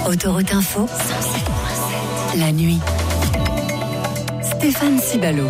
Autoroute Info, la nuit. Stéphane Cibalo.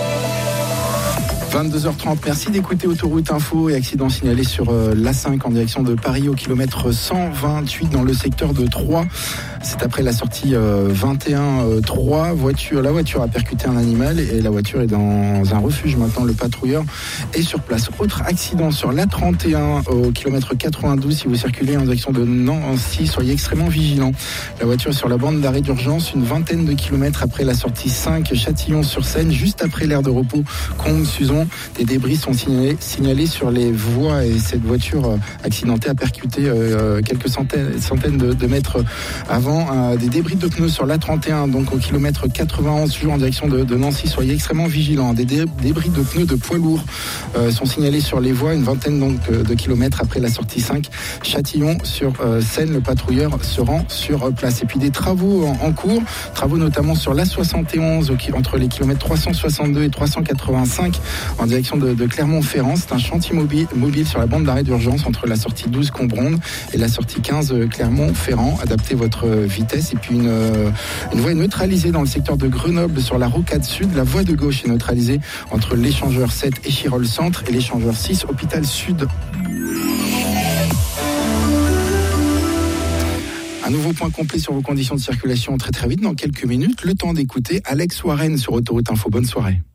22h30, merci d'écouter Autoroute Info et accident signalé sur l'A5 en direction de Paris au kilomètre 128 dans le secteur de Troyes. C'est après la sortie 21-3. La voiture a percuté un animal et la voiture est dans un refuge maintenant. Le patrouilleur est sur place. Autre accident sur l'A31 au kilomètre 92. Si vous circulez en direction de Nancy, soyez extrêmement vigilants. La voiture est sur la bande d'arrêt d'urgence, une vingtaine de kilomètres après la sortie 5 Châtillon-sur-Seine, juste après l'aire de repos Combe-Suzon. Des débris sont signalés sur les voies et cette voiture accidentée a percuté quelques centaines de mètres avant. Des débris de pneus sur l'A31, donc au kilomètre 91, toujours en direction de Nancy. Soyez extrêmement vigilants. Des débris de pneus de poids lourds sont signalés sur les voies, une vingtaine donc de kilomètres après la sortie 5 Châtillon-sur-Seine. Le patrouilleur se rend sur place. Et puis des travaux en cours, travaux notamment sur l'A71 entre les kilomètres 362 et 385 en direction de Clermont-Ferrand. C'est un chantier mobile sur la bande d'arrêt d'urgence entre la sortie 12 Combronde et la sortie 15 Clermont-Ferrand. Adaptez votre vitesse. Et puis une voie est neutralisée dans le secteur de Grenoble sur la rocade sud. La voie de gauche est neutralisée entre l'échangeur 7 Échirol Centre et l'échangeur 6 Hôpital Sud. Un nouveau point complet sur vos conditions de circulation très très vite dans quelques minutes. Le temps d'écouter Alex Warren sur Autoroute Info. Bonne soirée.